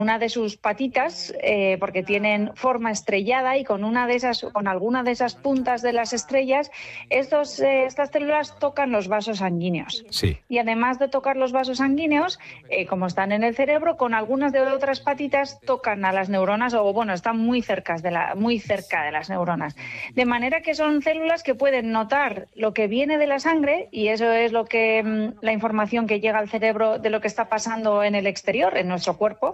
una de sus patitas, porque tienen forma estrellada, y con alguna de esas puntas de las estrellas, estas células tocan los vasos sanguíneos. Sí. Y además de tocar los vasos sanguíneos, como están en el cerebro, con algunas de otras patitas tocan a las neuronas, están muy cerca de las neuronas. De manera que son células que pueden notar lo que viene de la sangre, y eso es la información que llega al cerebro de lo que está pasando en el exterior, en nuestro cuerpo.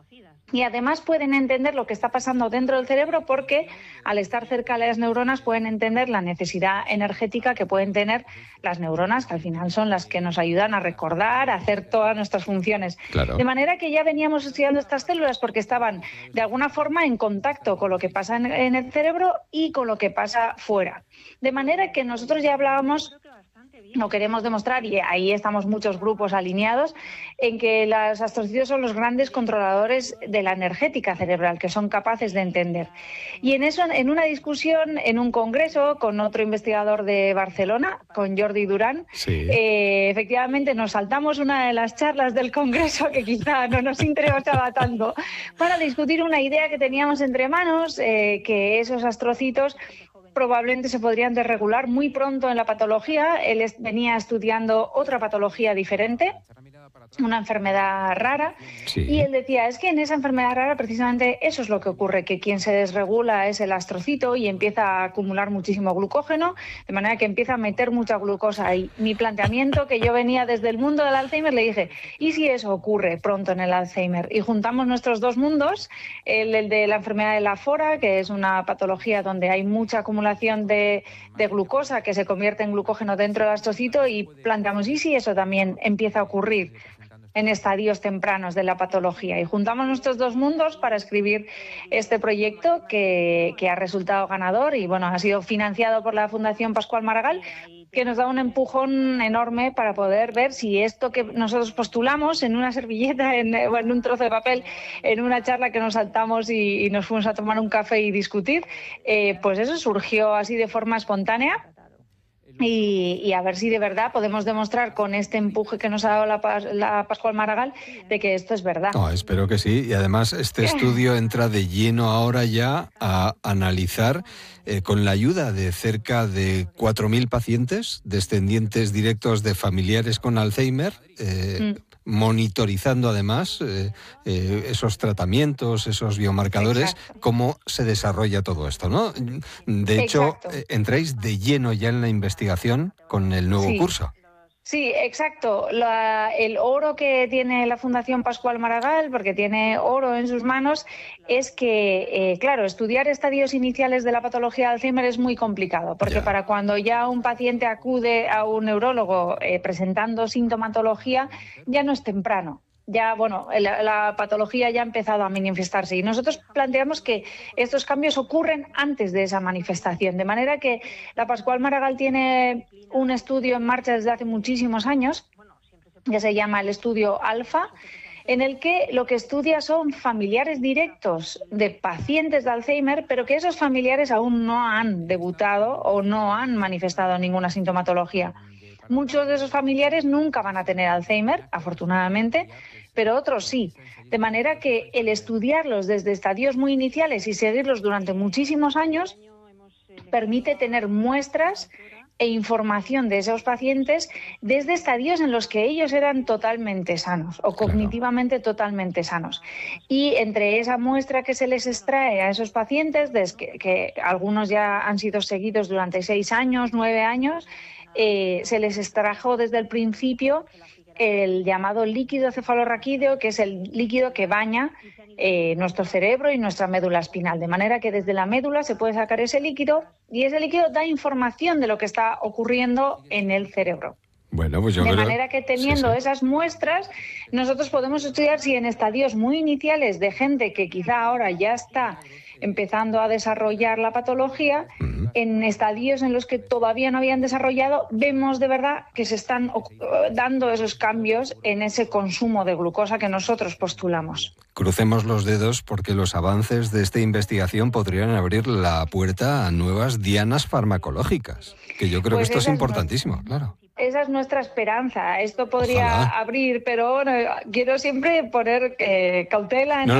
Y además pueden entender lo que está pasando dentro del cerebro, porque al estar cerca de las neuronas pueden entender la necesidad energética que pueden tener las neuronas, que al final son las que nos ayudan a recordar, a hacer todas nuestras funciones. Claro. De manera que ya veníamos estudiando estas células porque estaban de alguna forma en contacto con lo que pasa en el cerebro y con lo que pasa fuera. De manera que nosotros ya hablábamos, lo queremos demostrar, y ahí estamos muchos grupos alineados, en que los astrocitos son los grandes controladores de la energética cerebral, que son capaces de entender. Y en eso, en una discusión, en un congreso con otro investigador de Barcelona, con Jordi Durán, sí. Efectivamente nos saltamos una de las charlas del congreso, que quizá no nos interesaba tanto, para discutir una idea que teníamos entre manos, que esos astrocitos probablemente se podrían desregular muy pronto en la patología. Él venía estudiando otra patología diferente, una enfermedad rara, sí. Y él decía, es que en esa enfermedad rara precisamente eso es lo que ocurre, que quien se desregula es el astrocito y empieza a acumular muchísimo glucógeno, de manera que empieza a meter mucha glucosa. Y mi planteamiento, que yo venía desde el mundo del Alzheimer, le dije, ¿y si eso ocurre pronto en el Alzheimer? Y juntamos nuestros dos mundos, el de la enfermedad de la FORA, que es una patología donde hay mucha acumulación de glucosa que se convierte en glucógeno dentro del astrocito, y planteamos, ¿y si eso también empieza a ocurrir en estadios tempranos de la patología? Y juntamos nuestros dos mundos para escribir este proyecto que ha resultado ganador y ha sido financiado por la Fundación Pascual Maragall, que nos da un empujón enorme para poder ver si esto que nosotros postulamos en una servilleta, en un trozo de papel, en una charla que nos saltamos y nos fuimos a tomar un café y discutir, pues eso surgió así de forma espontánea. Y a ver si de verdad podemos demostrar con este empuje que nos ha dado la Pascual Maragall de que esto es verdad. Espero que sí. Y además este estudio entra de lleno ahora ya a analizar, con la ayuda de cerca de 4.000 pacientes, descendientes directos de familiares con Alzheimer, monitorizando además esos tratamientos, esos biomarcadores, Exacto. Cómo se desarrolla todo esto, ¿no? De hecho, entráis de lleno ya en la investigación con el nuevo curso. Sí, exacto. El oro que tiene la Fundación Pascual Maragall, porque tiene oro en sus manos, es que, claro, estudiar estadios iniciales de la patología de Alzheimer es muy complicado, porque para cuando ya un paciente acude a un neurólogo presentando sintomatología, ya no es temprano. Ya, la patología ya ha empezado a manifestarse, y nosotros planteamos que estos cambios ocurren antes de esa manifestación, de manera que la Pascual Maragall tiene un estudio en marcha desde hace muchísimos años, que se llama el estudio ALFA, en el que lo que estudia son familiares directos de pacientes de Alzheimer, pero que esos familiares aún no han debutado o no han manifestado ninguna sintomatología. Muchos de esos familiares nunca van a tener Alzheimer, afortunadamente, pero otros sí. De manera que el estudiarlos desde estadios muy iniciales y seguirlos durante muchísimos años permite tener muestras e información de esos pacientes desde estadios en los que ellos eran totalmente sanos o cognitivamente totalmente sanos. Y entre esa muestra que se les extrae a esos pacientes, que algunos ya han sido seguidos durante 6 años, 9 años, se les extrajo desde el principio el llamado líquido cefalorraquídeo, que es el líquido que baña nuestro cerebro y nuestra médula espinal, de manera que desde la médula se puede sacar ese líquido, y ese líquido da información de lo que está ocurriendo en el cerebro. Bueno, pues yo de creo... manera que teniendo esas muestras, nosotros podemos estudiar si en estadios muy iniciales de gente que quizá ahora ya está empezando a desarrollar la patología, en estadios en los que todavía no habían desarrollado, vemos de verdad que se están dando esos cambios en ese consumo de glucosa que nosotros postulamos. Crucemos los dedos porque los avances de esta investigación podrían abrir la puerta a nuevas dianas farmacológicas, que yo creo que esto es importantísimo, claro. Esa es nuestra esperanza. Esto podría Ojalá. abrir, pero bueno, quiero siempre poner cautela en